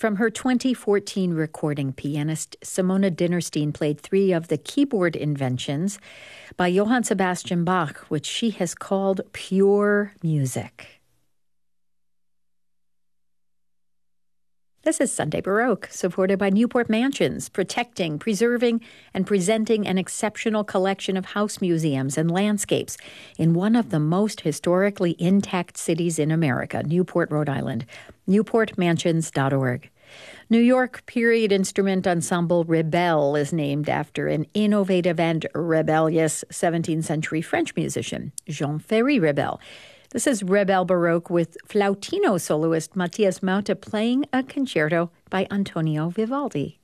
From her 2014 recording, pianist Simona Dinnerstein played 3 of the keyboard inventions by Johann Sebastian Bach, which she has called pure music. This is Sunday Baroque, supported by Newport Mansions, protecting, preserving, and presenting an exceptional collection of house museums and landscapes in one of the most historically intact cities in America, Newport, Rhode Island. NewportMansions.org. New York period instrument ensemble Rebelle is named after an innovative and rebellious 17th century French musician, Jean-Ferry Rebelle. This is Rebelle Baroque with flautino soloist Matthias Maute playing a concerto by Antonio Vivaldi.